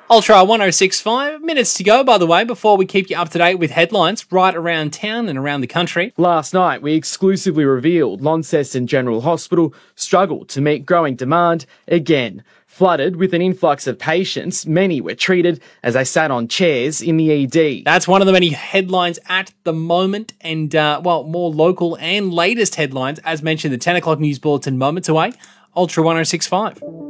Ultra 1065 minutes to go, by the way, before we keep you up to date with headlines right around town and around the country. Last night, we exclusively revealed Launceston General Hospital struggled to meet growing demand again. Flooded with an influx of patients, many were treated as they sat on chairs in the ED. That's one of the many headlines at the moment, and, more local and latest headlines, as mentioned, the 10 o'clock news bulletin moments away. Ultra 1065.